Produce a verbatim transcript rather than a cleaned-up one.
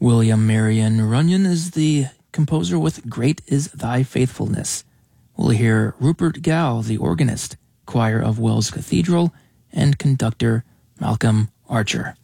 William Marion Runyon is the composer with Great is Thy Faithfulness. We'll hear Rupert Gow, the organist, choir of Wells Cathedral, and conductor Malcolm Archer.